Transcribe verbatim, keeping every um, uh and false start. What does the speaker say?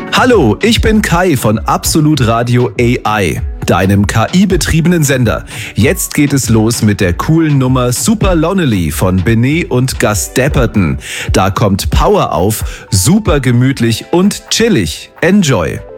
Hallo, ich bin Kai von Absolut Radio A I, deinem K I-betriebenen Sender. Jetzt geht es los mit der coolen Nummer Super Lonely von Benet und Gus Dapperton. Da kommt Power auf, super gemütlich und chillig. Enjoy!